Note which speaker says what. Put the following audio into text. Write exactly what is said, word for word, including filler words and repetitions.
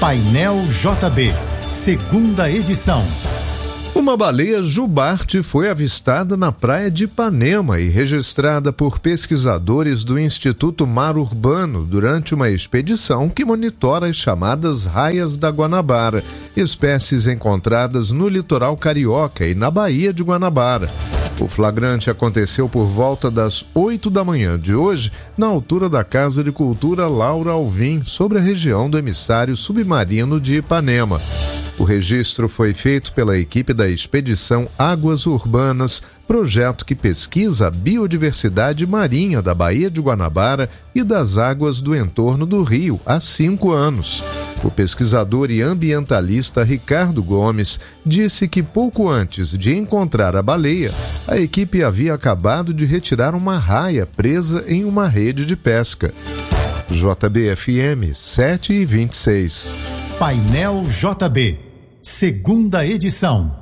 Speaker 1: Painel J B, segunda edição.
Speaker 2: Uma baleia jubarte foi avistada na praia de Ipanema e registrada por pesquisadores do Instituto Mar Urbano durante uma expedição que monitora as chamadas raias da Guanabara, espécies encontradas no litoral carioca e na Baía de Guanabara. O flagrante aconteceu por volta das oito da manhã de hoje, na altura da Casa de Cultura Laura Alvim, sobre a região do emissário submarino de Ipanema. O registro foi feito pela equipe da Expedição Águas Urbanas, projeto que pesquisa a biodiversidade marinha da Baía de Guanabara e das águas do entorno do rio há cinco anos. O pesquisador e ambientalista Ricardo Gomes disse que pouco antes de encontrar a baleia, a equipe havia acabado de retirar uma raia presa em uma rede de pesca. J B F M sete e vinte e seis.
Speaker 1: Painel J B, segunda edição.